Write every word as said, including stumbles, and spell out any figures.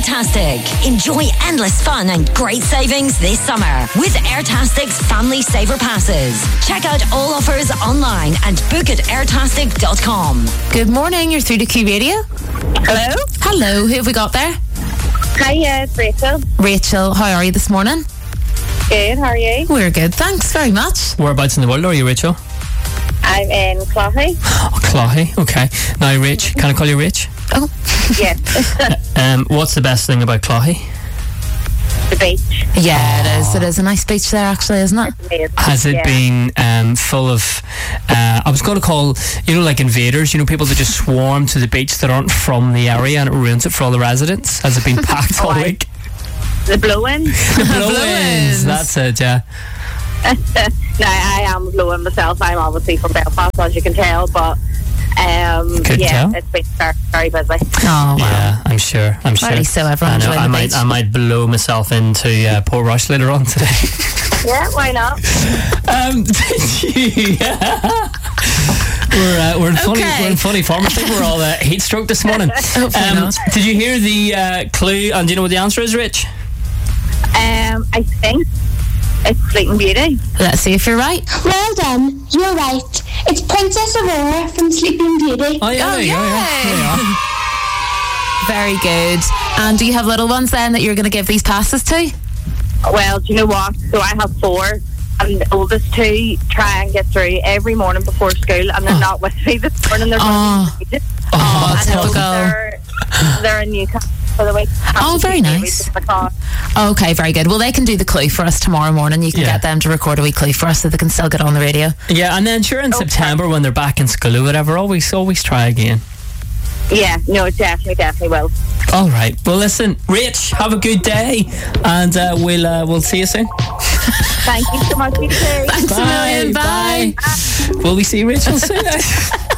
Airtastic. Enjoy endless fun and great savings this summer with Airtastic's Family Saver Passes. Check out all offers online and book at airtastic dot com. Good morning, you're through to Q Radio. Hello. Hello, who have we got there? Hi, uh, it's Rachel. Rachel, how are you this morning? Good, how are you? We're good, thanks very much. Whereabouts in the world are you, Rachel? I'm in Cloughy. Oh, Cloughy, okay. Now, Rach, can I call you Rach? Oh. Yes. um, what's the best thing about Cloughy? The beach. Yeah, it is. It is a nice beach there, actually, isn't it? Amazing. Has it Yeah. been um, full of, uh, I was going to call, you know, like invaders, you know, people that just swarm to the beach that aren't from the area and it ruins it for all the residents? Has it been packed all Oh, I- week? The blow-in. The blow-ins, Blow-ins. that's it, yeah. No, I am blow-in myself. I'm obviously from Belfast, as you can tell, but um, Couldn't yeah, tell. it's been very, very busy. Oh, wow. Yeah, I'm sure. I'm sure. At least so everyone I know. enjoying I the might. beach. I might blow myself into uh, Portrush later on today. Yeah, why not? um, did you? we're uh, we're in funny Okay. we're in funny form. I think we're all uh, heat stroke this morning. Hopefully not. Did you hear the uh, clue? And do you know what the answer is, Rich? Um, I think it's Sleeping Beauty. Let's see if you're right. Well done, you're right. It's Princess Aurora from Sleeping Beauty. Oh yeah, Oh, there you go, yeah. There you are. Very good. And do you have little ones then that you're going to give these passes to? Well, do you know what? So I have four, and the oldest two try and get through every morning before school, and they're Oh. not with me this morning. They're Oh. running. Oh, I know, typical. they're, they're in Newcastle for the week. Oh, very Happy nice. to be in the car. Okay, very good. Well, they can do the clue for us tomorrow morning. You can Yeah. get them to record a wee clue for us so they can still get on the radio. Yeah, and then sure in Okay. September when they're back in school or whatever, always always try again. Yeah, no, definitely, definitely will. All right. Well, listen, Rich, have a good day, and uh, we'll uh, we'll see you soon. Thank you so much, you too. Thanks a million. Bye. Bye. Will we see Rachel soon?